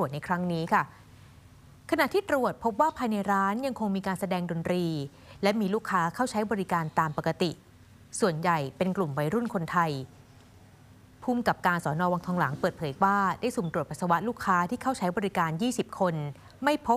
จในครั้งนี้ค่ะขณะที่ตรวจพบว่าภายในร้านยังคงมีการแสดงดนตรีและมีลูกค้าเข้าใช้บริการตามปกติส่วนใหญ่เป็นกลุ่มวัยรุ่นคนไทยผู้กำกับการสน.วังทองหลางเปิดเผยว่าได้สุ่มตรวจปัสสาวะลูกค้าที่เข้าใช้บริการ20 คนไม่พบ